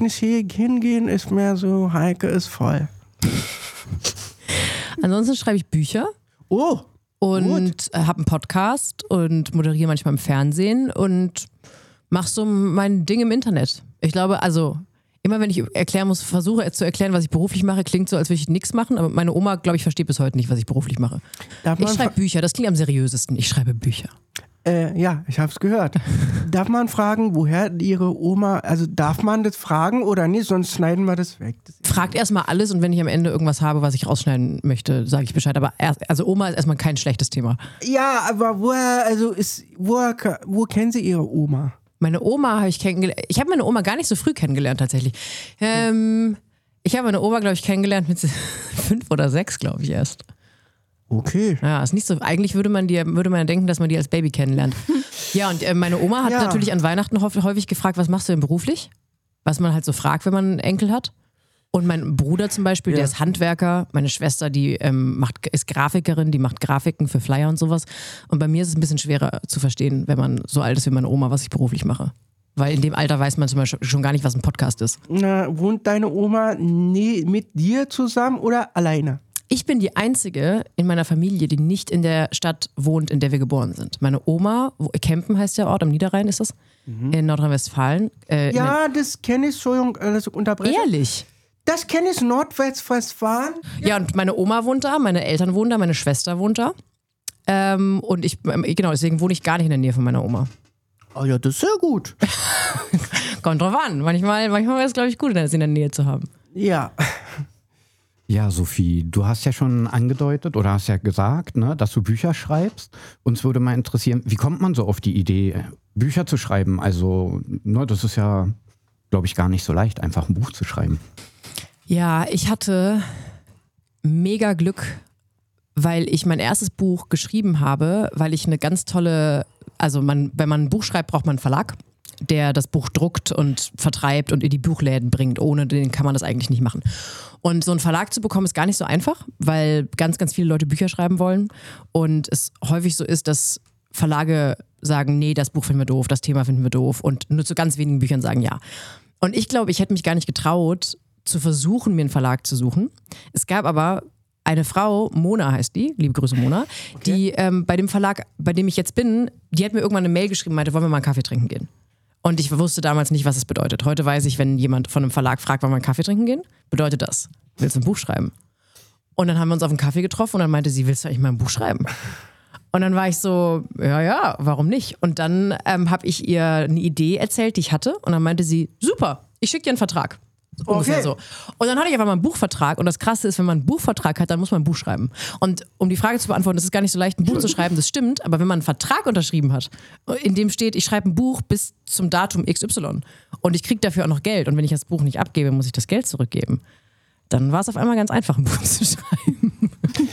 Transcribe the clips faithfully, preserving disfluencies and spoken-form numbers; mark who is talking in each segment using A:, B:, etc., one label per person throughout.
A: nicht hingehen, ist mehr so, Heike ist voll.
B: Ansonsten schreibe ich Bücher.
A: Oh.
B: Und habe einen Podcast und moderiere manchmal im Fernsehen und mache so mein Ding im Internet. Ich glaube, also immer wenn ich erklären muss, versuche zu erklären, was ich beruflich mache, klingt so, als würde ich nichts machen, aber meine Oma, glaube ich, versteht bis heute nicht, was ich beruflich mache. Darf ich schreibe Bücher, das klingt am seriösesten. Ich schreibe Bücher.
A: Äh, ja, ich habe es gehört. Darf man fragen, woher ihre Oma, also darf man das fragen oder nicht, sonst schneiden wir das weg. Das
B: Fragt erstmal alles und wenn ich am Ende irgendwas habe, was ich rausschneiden möchte, sage ich Bescheid. Aber erst, also Oma ist erstmal kein schlechtes Thema.
A: Ja, aber woher, also ist, woher, wo kennen Sie Ihre Oma?
B: Meine Oma habe ich kennengelernt. Ich habe meine Oma gar nicht so früh kennengelernt tatsächlich. Ähm, ich habe meine Oma, glaube ich, kennengelernt mit fünf oder sechs, glaube ich, erst.
A: Okay.
B: Ja, ist nicht so. Eigentlich würde man die, würde man ja denken, dass man die als Baby kennenlernt. Ja, und äh, meine Oma hat ja. natürlich an Weihnachten häufig gefragt, was machst du denn beruflich? Was man halt so fragt, wenn man einen Enkel hat. Und mein Bruder zum Beispiel, ja. der ist Handwerker. Meine Schwester, die ähm, macht, ist Grafikerin, die macht Grafiken für Flyer und sowas. Und bei mir ist es ein bisschen schwerer zu verstehen, wenn man so alt ist wie meine Oma, was ich beruflich mache. Weil in dem Alter weiß man zum Beispiel schon gar nicht, was ein Podcast ist.
A: Na, wohnt deine Oma nie mit dir zusammen oder alleine?
B: Ich bin die Einzige in meiner Familie, die nicht in der Stadt wohnt, in der wir geboren sind. Meine Oma, wo, Kempen heißt der Ort, am Niederrhein ist das, mhm. in Nordrhein-Westfalen. Äh,
A: ja, das kenne ich, Entschuldigung, das unterbrechen.
B: Ehrlich?
A: Das kenne ich, Nordwestfalen.
B: Ja. ja, und meine Oma wohnt da, meine Eltern wohnen da, meine Schwester wohnt da. Ähm, und ich, genau, deswegen wohne ich gar nicht in der Nähe von meiner Oma.
A: Oh ja, das ist sehr gut.
B: Kommt drauf an. Manchmal, manchmal wäre es, glaube ich, gut, das in der Nähe zu haben.
A: Ja.
C: Ja, Sophie, du hast ja schon angedeutet oder hast ja gesagt, ne, dass du Bücher schreibst. Uns würde mal interessieren, wie kommt man so auf die Idee, Bücher zu schreiben? Also, ne, das ist ja, glaube ich, gar nicht so leicht, einfach ein Buch zu schreiben.
B: Ja, ich hatte mega Glück, weil ich mein erstes Buch geschrieben habe, weil ich eine ganz tolle, also man, wenn man ein Buch schreibt, braucht man einen Verlag, der das Buch druckt und vertreibt und in die Buchläden bringt. Ohne den kann man das eigentlich nicht machen. Und so einen Verlag zu bekommen ist gar nicht so einfach, weil ganz, ganz viele Leute Bücher schreiben wollen und es häufig so ist, dass Verlage sagen, nee, das Buch finden wir doof, das Thema finden wir doof und nur zu ganz wenigen Büchern sagen ja. Und ich glaube, ich hätte mich gar nicht getraut, zu versuchen, mir einen Verlag zu suchen. Es gab aber eine Frau, Mona heißt die, liebe Grüße Mona, okay. die ähm, bei dem Verlag, bei dem ich jetzt bin, die hat mir irgendwann eine Mail geschrieben, meinte, wollen wir mal einen Kaffee trinken gehen? Und ich wusste damals nicht, was es bedeutet. Heute weiß ich, wenn jemand von einem Verlag fragt, wollen wir einen Kaffee trinken gehen, bedeutet das, willst du ein Buch schreiben? Und dann haben wir uns auf einen Kaffee getroffen und dann meinte sie, willst du eigentlich mal ein Buch schreiben? Und dann war ich so, ja, ja, warum nicht? Und dann ähm, habe ich ihr eine Idee erzählt, die ich hatte. Und dann meinte sie, super, ich schicke dir einen Vertrag. Ungefähr okay. so. Und dann hatte ich einfach mal einen Buchvertrag. Und das Krasse ist, wenn man einen Buchvertrag hat, dann muss man ein Buch schreiben. Und um die Frage zu beantworten, es ist gar nicht so leicht, ein Buch zu schreiben, das stimmt. Aber wenn man einen Vertrag unterschrieben hat, in dem steht, ich schreibe ein Buch bis zum Datum X Y und ich kriege dafür auch noch Geld. Und wenn ich das Buch nicht abgebe, muss ich das Geld zurückgeben. Dann war es auf einmal ganz einfach, ein Buch zu schreiben.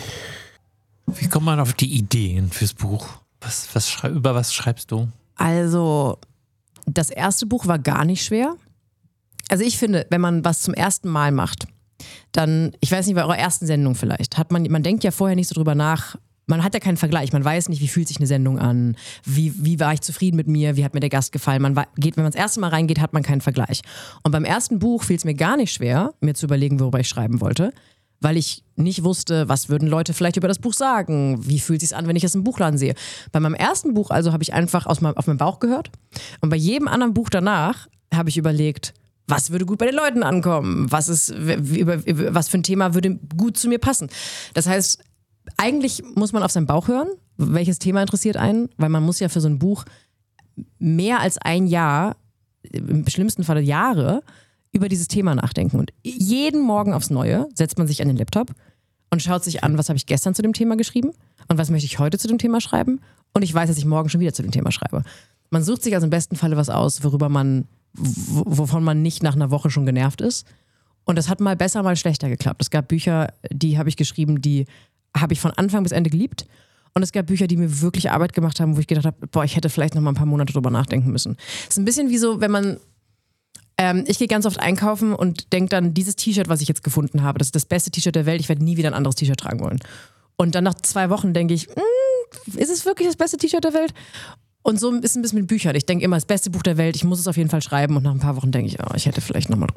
D: Wie kommt man auf die Ideen fürs Buch? Was, was schrei- über was schreibst du?
B: Also, das erste Buch war gar nicht schwer. Also ich finde, wenn man was zum ersten Mal macht, dann, ich weiß nicht, bei eurer ersten Sendung vielleicht, hat man, man denkt ja vorher nicht so drüber nach, man hat ja keinen Vergleich, man weiß nicht, wie fühlt sich eine Sendung an, wie, wie war ich zufrieden mit mir, wie hat mir der Gast gefallen. Man geht, wenn man das erste Mal reingeht, hat man keinen Vergleich. Und beim ersten Buch fiel es mir gar nicht schwer, mir zu überlegen, worüber ich schreiben wollte, weil ich nicht wusste, was würden Leute vielleicht über das Buch sagen, wie fühlt es sich an, wenn ich es im Buchladen sehe. Bei meinem ersten Buch also habe ich einfach aus meinem, auf meinen Bauch gehört und bei jedem anderen Buch danach habe ich überlegt, was würde gut bei den Leuten ankommen? Was ist, über, über, was für ein Thema würde gut zu mir passen? Das heißt, eigentlich muss man auf seinen Bauch hören, welches Thema interessiert einen, weil man muss ja für so ein Buch mehr als ein Jahr, im schlimmsten Falle Jahre, über dieses Thema nachdenken. Und jeden Morgen aufs Neue setzt man sich an den Laptop und schaut sich an, was habe ich gestern zu dem Thema geschrieben und was möchte ich heute zu dem Thema schreiben. Und ich weiß, dass ich morgen schon wieder zu dem Thema schreibe. Man sucht sich also im besten Falle was aus, worüber man wovon man nicht nach einer Woche schon genervt ist. Und das hat mal besser, mal schlechter geklappt. Es gab Bücher, die habe ich geschrieben, die habe ich von Anfang bis Ende geliebt. Und es gab Bücher, die mir wirklich Arbeit gemacht haben, wo ich gedacht habe, boah, ich hätte vielleicht noch mal ein paar Monate drüber nachdenken müssen. Es ist ein bisschen wie so, wenn man, ähm, ich gehe ganz oft einkaufen und denke dann, dieses T-Shirt, was ich jetzt gefunden habe, das ist das beste T-Shirt der Welt, ich werde nie wieder ein anderes T-Shirt tragen wollen. Und dann nach zwei Wochen denke ich, ist es wirklich das beste T-Shirt der Welt? Und so ist es ein bisschen mit Büchern. Ich denke immer, das beste Buch der Welt, ich muss es auf jeden Fall schreiben und nach ein paar Wochen denke ich, oh, ich hätte vielleicht nochmal drüber